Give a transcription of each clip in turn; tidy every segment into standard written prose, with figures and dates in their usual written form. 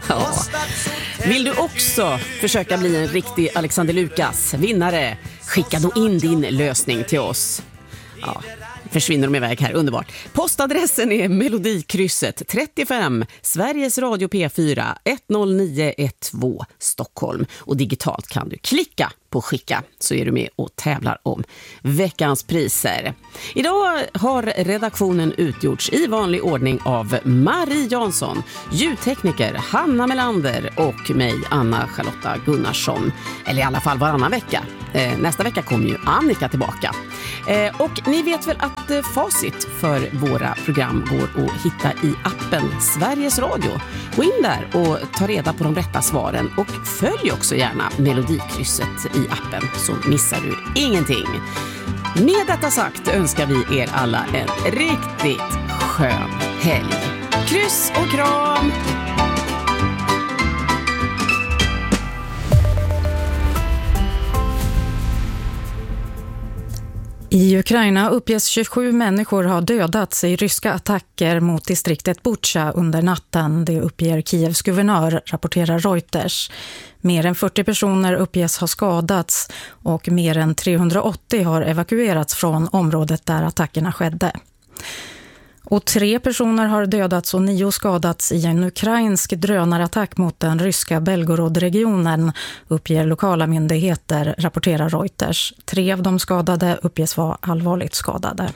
Ja. Vill du också försöka bli en riktig Alexander Lukas vinnare? Skicka då in din lösning till oss. Ja, försvinner de iväg här, underbart. Postadressen är Melodikrysset 35 Sveriges Radio P4 10912 Stockholm. Och digitalt kan du klicka på skicka så är du med och tävlar om veckans priser. Idag har redaktionen utgjorts i vanlig ordning av Marie Jansson, ljudtekniker Hanna Melander och mig, Anna-Charlotta Gunnarsson. Eller i alla fall varannan vecka. Nästa vecka kommer ju Annika tillbaka. Och ni vet väl att facit för våra program går att hitta i appen Sveriges Radio. Gå in där och ta reda på de rätta svaren och följ också gärna Melodikrysset i appen så missar du ingenting. Med detta sagt önskar vi er alla en riktigt skön helg. Kryss och kram! I Ukraina uppges 27 människor ha dödats i ryska attacker mot distriktet Bucha under natten. Det uppger Kievs guvernör, rapporterar Reuters. Mer än 40 personer uppges ha skadats och mer än 380 har evakuerats från området där attackerna skedde. Och 3 personer har dödats och 9 skadats i en ukrainsk drönarattack mot den ryska Belgorod-regionen, uppger lokala myndigheter, rapporterar Reuters. 3 av de skadade uppges vara allvarligt skadade.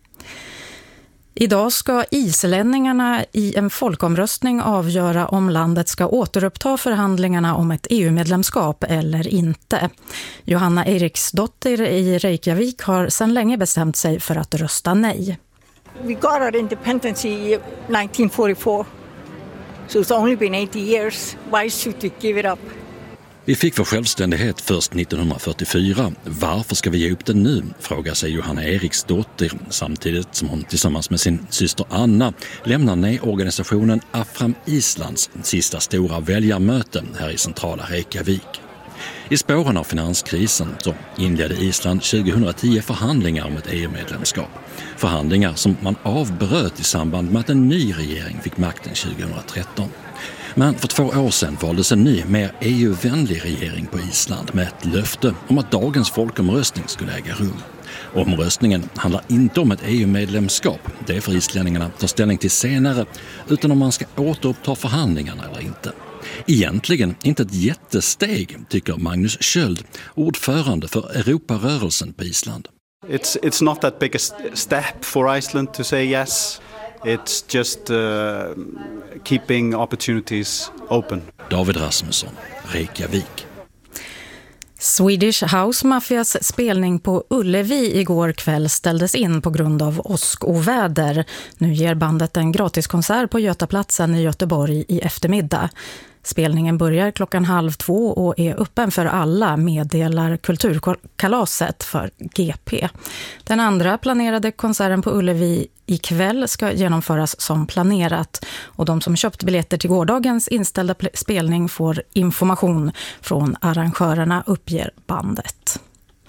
Idag ska islänningarna i en folkomröstning avgöra om landet ska återuppta förhandlingarna om ett EU-medlemskap eller inte. Johanna Eriksdotter i Reykjavik har sedan länge bestämt sig för att rösta nej. We got our independence in 1944, so it's only been 80 years. Why should we give it up? Vi fick vår självständighet först 1944. Varför ska vi ge upp den nu? Frågar sig Johanna Eriksdotter samtidigt som hon tillsammans med sin syster Anna lämnar nej-organisationen Afram Islands sista stora väljarmöte här i centrala Reykjavik. I spåren av finanskrisen så inledde Island 2010 förhandlingar om ett EU-medlemskap. Förhandlingar som man avbröt i samband med att en ny regering fick makten 2013. Men för 2 år sedan valdes en ny, mer EU-vänlig regering på Island med ett löfte om att dagens folkomröstning skulle äga rum. Omröstningen handlar inte om ett EU-medlemskap, det får islänningarna ta ställning till senare, utan om man ska återuppta förhandlingarna eller inte. Egentligen inte ett jättesteg, tycker Magnus Sköld, ordförande för Europarörelsen på Island. It's not that big a step for Iceland to say yes. It's just keeping opportunities open. David Rasmusson, Reykjavik. Swedish House Mafias spelning på Ullevi igår kväll ställdes in på grund av åskoväder. Nu ger bandet en gratiskonsert på Götaplatsen i Göteborg i eftermiddag. Spelningen börjar 13:30 och är öppen för alla, meddelar Kulturkalaset för GP. Den andra planerade konserten på Ullevi ikväll ska genomföras som planerat och de som köpt biljetter till gårdagens inställda spelning får information från arrangörerna, uppger bandet.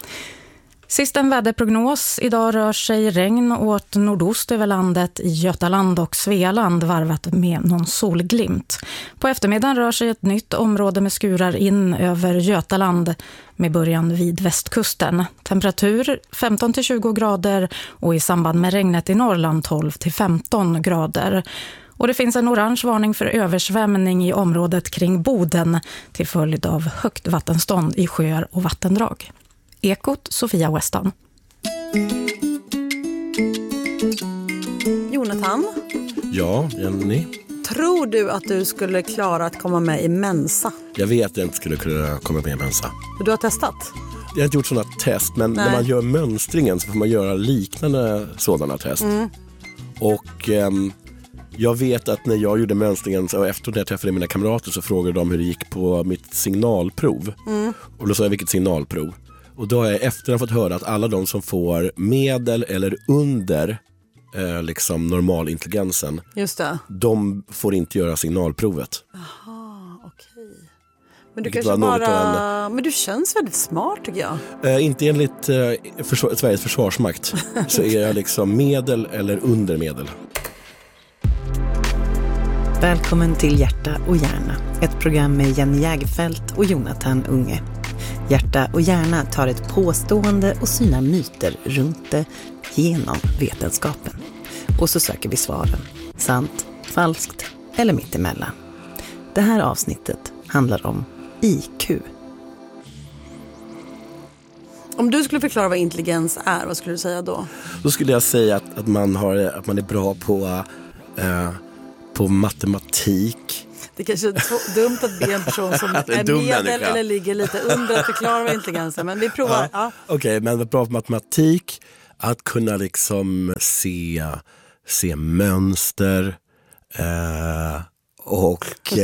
Sist en väderprognos. Idag rör sig regn åt nordost över landet i Götaland och Svealand varvat med någon solglimt. På eftermiddagen rör sig ett nytt område med skurar in över Götaland med början vid västkusten. Temperatur 15-20 grader och i samband med regnet i Norrland 12-15 grader. Och det finns en orange varning för översvämning i området kring Boden till följd av högt vattenstånd i sjöar och vattendrag. Ekot, Sofia Weston. Jonathan? Ja, Jenny? Tror du att du skulle klara att komma med i Mensa? Jag vet att jag inte skulle kunna komma med i Mensa. Du har testat? Jag har inte gjort sådana test, men när man gör mönstringen så får man göra liknande sådana test. Och jag vet att när jag gjorde mönstringen så efter det jag träffade mina kamrater så frågade de hur det gick på mitt signalprov. Och då sa jag vilket signalprov. Och då har jag efterhand fått höra att alla de som får medel eller under liksom normalintelligensen, just det, de får inte göra signalprovet. Aha, okej. Men du kanske bara... Men du känns väldigt smart, tycker jag. Inte enligt Sveriges försvarsmakt så är jag liksom medel eller under medel. Välkommen till Hjärta och hjärna, ett program med Jenny Jägerfelt och Jonathan Unge. Hjärta och hjärna tar ett påstående och synar myter runt det genom vetenskapen. Och så söker vi svaren. Sant, falskt eller mittemellan. Det här avsnittet handlar om IQ. Om du skulle förklara vad intelligens är, vad skulle du säga då? Då skulle jag säga att man är bra på matematik. Det kanske är dumt att be en person som är medel eller ligger lite under att förklara vad intelligens är, men vi provar. Ja. Okej, men bra på matematik, att kunna liksom se mönster och...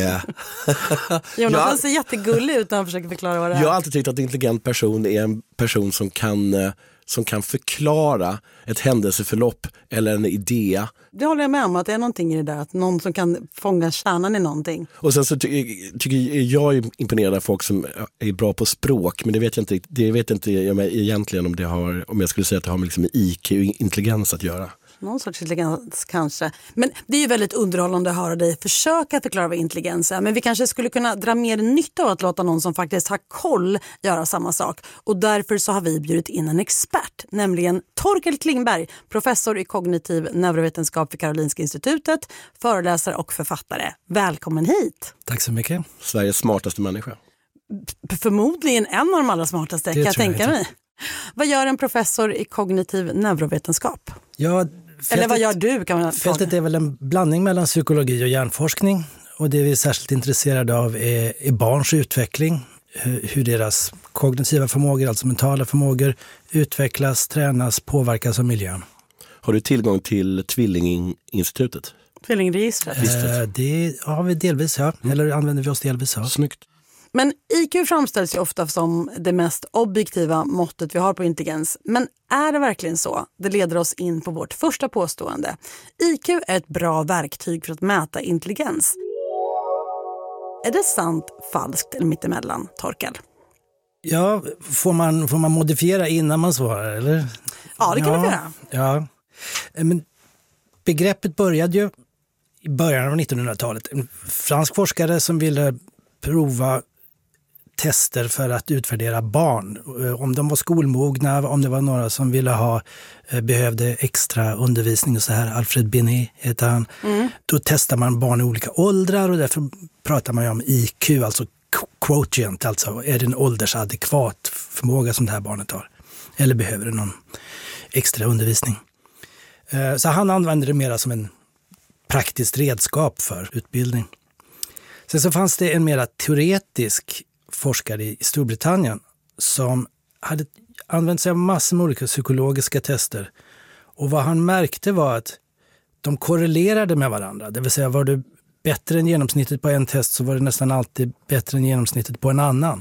Jonathan ser jättegullig ut när han försöker förklara vad det är. Jag har alltid tyckt att en intelligent person är en person som kan förklara ett händelseförlopp eller en idé. Det håller jag med om, att det är någonting i det där, att någon som kan fånga kärnan i någonting. Och sen så tycker jag är imponerad av folk som är bra på språk, men det vet inte jag egentligen om jag skulle säga att det har med liksom IQ och intelligens att göra. Någon sorts intelligens kanske. Men det är ju väldigt underhållande att höra dig försöka förklara vad intelligens är. Men vi kanske skulle kunna dra mer nytta av att låta någon som faktiskt har koll göra samma sak. Och därför så har vi bjudit in en expert, nämligen Torkel Klingberg, professor i kognitiv neurovetenskap vid Karolinska institutet, föreläsare och författare. Välkommen hit! Tack så mycket. Sveriges smartaste människa. Förmodligen en av de allra smartaste, kan jag tänka mig. Vad gör en professor i kognitiv neurovetenskap? Ja, eller vad gör du? Kan man fältet är väl en blandning mellan psykologi och hjärnforskning. Och det vi är särskilt intresserade av är barns utveckling. Hur deras kognitiva förmågor, alltså mentala förmågor, utvecklas, tränas, påverkas av miljön. Har du tillgång till Tvillinginstitutet? Tvillingregistret? Det har vi delvis, ja. Eller använder vi oss delvis, ja. Snyggt. Men IQ framställs ju ofta som det mest objektiva måttet vi har på intelligens. Men är det verkligen så? Det leder oss in på vårt första påstående. IQ är ett bra verktyg för att mäta intelligens. Är det sant, falskt eller mittemellan, Torkel? Ja, får man modifiera innan man svarar, eller? Ja, det kan vi göra. Ja, men begreppet började ju i början av 1900-talet. En fransk forskare som ville prova tester för att utvärdera barn. Om de var skolmogna, om det var några som behövde extra undervisning och så här. Alfred Binet heter han. Då testar man barn i olika åldrar och därför pratar man ju om IQ, alltså quotient, alltså är det en åldersadekvat förmåga som det här barnet har? Eller behöver det någon extra undervisning? Så han använder det mera som en praktiskt redskap för utbildning. Sen så fanns det en mera teoretisk forskare i Storbritannien som hade använt sig av massor med olika psykologiska tester. Och vad han märkte var att de korrelerade med varandra. Det vill säga, var du bättre än genomsnittet på en test så var det nästan alltid bättre än genomsnittet på en annan.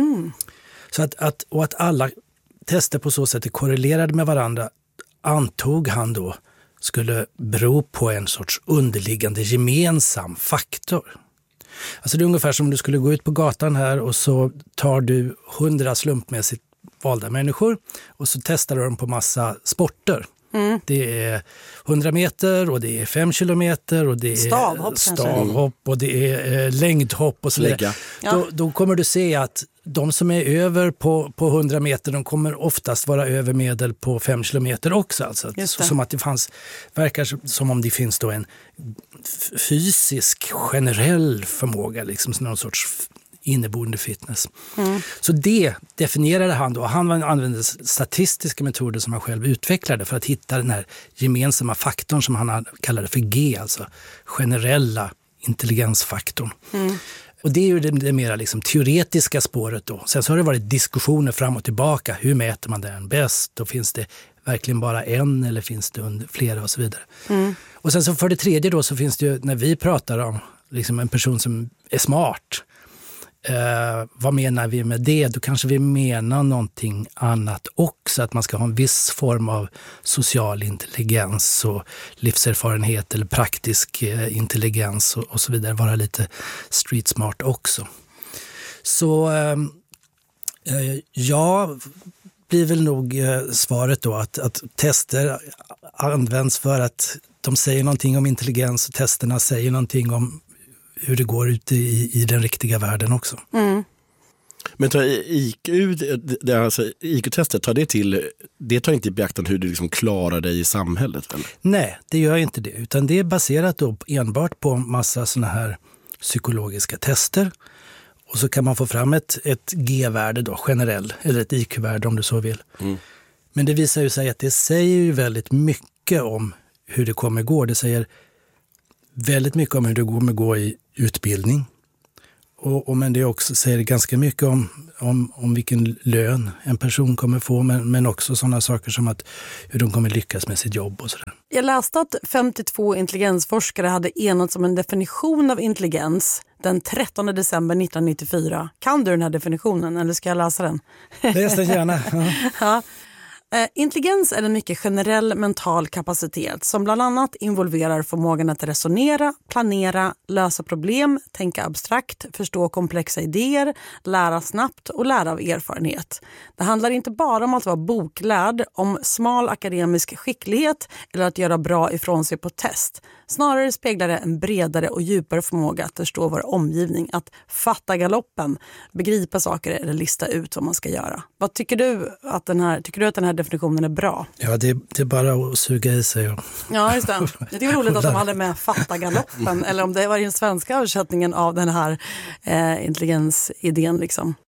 Så att alla tester på så sätt är korrelerade med varandra antog han då skulle bero på en sorts underliggande gemensam faktor. Alltså det är ungefär som om du skulle gå ut på gatan här och så tar du 100 slumpmässigt valda människor och så testar du dem på massa sporter. Det är 100 meter och det är 5 kilometer och det är stavhopp och det är längdhopp och så vidare. Då kommer du se att de som är över på 100 meter, de kommer oftast vara över medel på 5 kilometer också. Alltså. Som att det verkar som om det finns då en fysisk, generell förmåga, liksom någon sorts inneboende fitness. Så det definierade han då. Han använde statistiska metoder som han själv utvecklade för att hitta den här gemensamma faktorn som han kallade för G, alltså generella intelligensfaktorn. Och det är ju det mera liksom teoretiska spåret då. Sen så har det varit diskussioner fram och tillbaka. Hur mäter man den bäst? Då finns det verkligen bara en eller finns det flera och så vidare. Och sen så för det tredje då så finns det ju, när vi pratar om liksom en person som är smart, vad menar vi med det? Då kanske vi menar någonting annat också. Att man ska ha en viss form av social intelligens och livserfarenhet eller praktisk intelligens och så vidare. Vara lite street smart också. Så ja, blir väl nog svaret då att tester används för att de säger någonting om intelligens och testerna säger någonting om hur det går ute i den riktiga världen också. Mm. Men IQ-testet, det tar inte i beaktande hur du liksom klarar dig i samhället? Eller? Nej, det gör inte det. Utan det är baserat då enbart på massa såna här psykologiska tester. Och så kan man få fram ett G-värde då, eller ett IQ-värde om du så vill. Mm. Men det visar ju sig att det säger ju väldigt mycket om hur det kommer gå. Det säger väldigt mycket om hur det kommer gå i utbildning. Men det också säger ganska mycket om vilken lön en person kommer få, men också sådana saker som att hur de kommer lyckas med sitt jobb och sådär. Jag läste att 52 intelligensforskare hade enats om en definition av intelligens den 13 december 1994. Kan du den här definitionen eller ska jag läsa den? Läs den gärna. Ja. Intelligens är en mycket generell mental kapacitet som bland annat involverar förmågan att resonera, planera, lösa problem, tänka abstrakt, förstå komplexa idéer, lära snabbt och lära av erfarenhet. Det handlar inte bara om att vara boklärd, om smal akademisk skicklighet eller att göra bra ifrån sig på test. Snarare speglar det en bredare och djupare förmåga att förstå vår omgivning, att fatta galoppen, begripa saker eller lista ut vad man ska göra. Vad tycker du att den här definitionen är bra? Ja, det är bara att suga i sig. Ja, just det. Det är roligt att de hade med fatta galoppen, eller om det var den svenska översättningen av den här intelligensidén liksom.